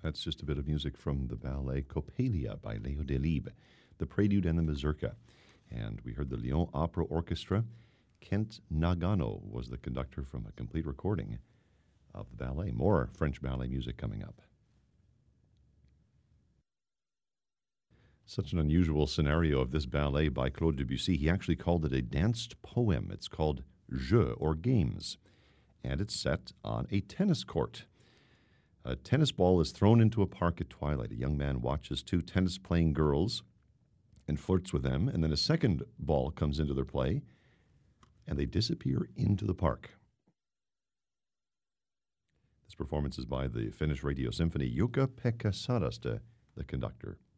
That's just a bit of music from the ballet Coppelia by Leo Delibes, the Prelude and the Mazurka. And we heard the Lyon Opera Orchestra. Kent Nagano was the conductor from a complete recording of the ballet. More French ballet music coming up. Such an unusual scenario of this ballet by Claude Debussy. He actually called it a danced poem. It's called Jeux, or Games, and it's set on a tennis court. A tennis ball is thrown into a park at twilight. A young man watches two tennis-playing girls and flirts with them, and then a second ball comes into their play, and they disappear into the park. This performance is by the Finnish Radio Symphony. Jukka-Pekka Saraste, the conductor.